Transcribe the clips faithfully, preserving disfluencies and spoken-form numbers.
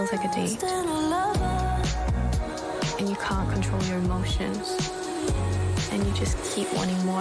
feels like a date, and you can't control your emotions, and you just keep wanting more.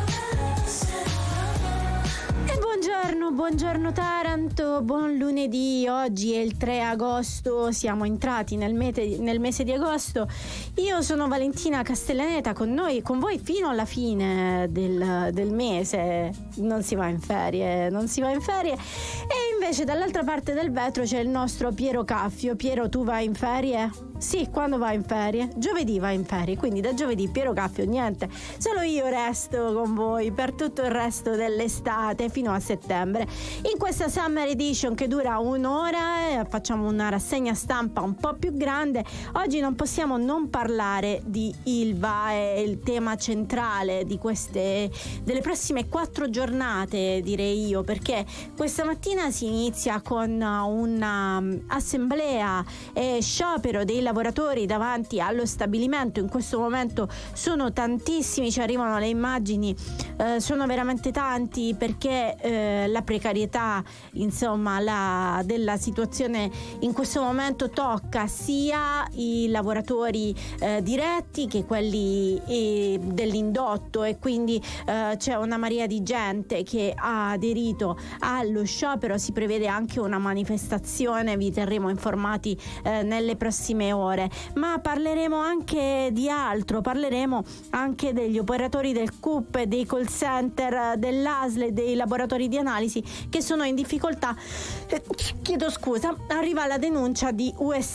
E buongiorno, buongiorno Taranto, buon lunedì. Oggi è il tre agosto, siamo entrati nel mese, nel mese di agosto. Io sono Valentina Castellaneta, con noi, con voi fino alla fine del, del mese. Non si va in ferie, non si va in ferie. E invece dall'altra parte del vetro c'è il nostro Piero Caffio. Piero, tu vai in ferie? Sì, quando vai in ferie? Giovedì vai in ferie, quindi da giovedì Piero Caffio niente, solo io resto con voi per tutto il resto dell'estate fino a settembre. In questa Summer Edition che dura un'ora eh, facciamo una rassegna stampa un po' più grande. Oggi non possiamo non parlare di Ilva, è il tema centrale di queste, delle prossime quattro giornate, direi io, perché questa mattina si inizia con una assemblea e sciopero dei lavoratori davanti allo stabilimento. In questo momento sono tantissimi, ci arrivano le immagini, eh, sono veramente tanti, perché eh, la precarietà, insomma, la, della situazione in questo momento tocca sia i lavoratori eh, diretti che quelli eh, dell'indotto, e quindi eh, c'è una marea di gente che ha aderito allo sciopero. Si prevede anche una manifestazione, vi terremo informati eh, nelle prossime ore. Ma parleremo anche di altro, parleremo anche degli operatori del C U P, dei call center, dell'A S L e dei laboratori di analisi che sono in difficoltà. Chiedo scusa, arriva la denuncia di U S